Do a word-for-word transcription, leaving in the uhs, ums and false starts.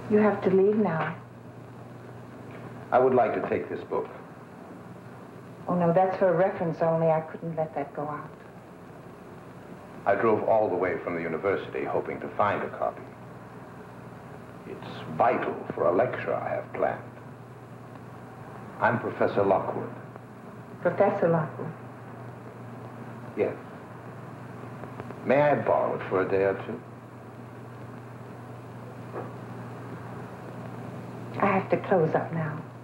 You have to leave now. I would like to take this book. Oh, no, that's for a reference only. I couldn't let that go out. I drove all the way from the university hoping to find a copy. It's vital for a lecture I have planned. I'm Professor Lockwood. Professor Lockwood? Yes. May I borrow it for a day or two? I have to close up now.